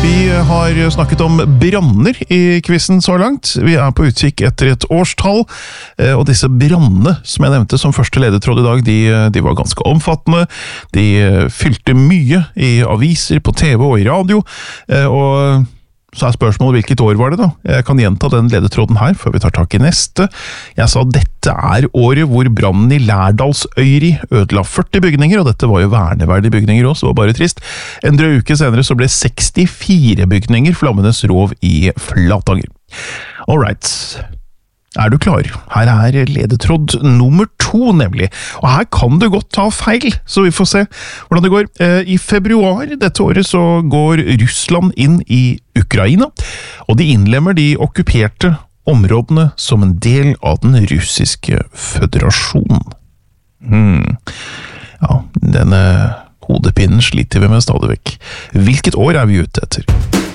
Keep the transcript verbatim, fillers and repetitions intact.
Vi har snakket om branner i quizen så langt. Vi er på utkikk etter et årstall, og disse brannene som jeg nevnte som første ledetråd i dag, de, de var ganske omfattende. De fylte mye i aviser, på T V og i radio, og så er spørsmålet hvilket år var det da? Jeg kan gjenta den ledetråden her før vi tar tak i neste. Jeg sa dette er året hvor brannen i Lærdalsøyri ødela førti bygninger, og dette var jo verneverdige bygninger også, det var bare trist. En drøy uke senere så ble sekstifire bygninger flammenes rov i Flatanger. Alright. Er du klar? Her er ledetråd nummer to, nemlig. Og her kan du godt ta feil, så vi får se hvordan det går. I februar dette året så går Russland inn i Ukraina, og de innlemmer de okkuperte områdene som en del av den russiske føderasjonen. Hmm. Ja, denne hodepinnen sliter vi med stadig vekk. Hvilket år er vi ute etter?